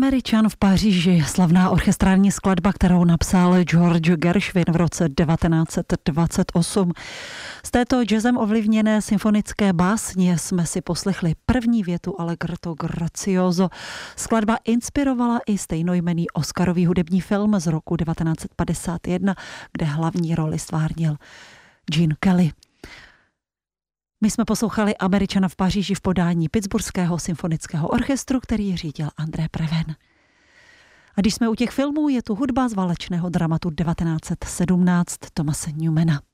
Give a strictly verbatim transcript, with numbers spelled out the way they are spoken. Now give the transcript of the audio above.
Američan v Paříži, slavná orchestrální skladba, kterou napsal George Gershwin v roce devatenáct set dvacet osm. Z této jazzem ovlivněné symfonické básně jsme si poslechli první větu Allegretto Grazioso. Skladba inspirovala i stejnojmenný oscarový hudební film z roku devatenáct set padesát jedna, kde hlavní roli stvárnil Gene Kelly. My jsme poslouchali Američana v Paříži v podání Pittsburghského symfonického orchestru, který řídil André Preven. A když jsme u těch filmů, je tu hudba z válečného dramatu devatenáct set sedmnáct Thomase Newmana.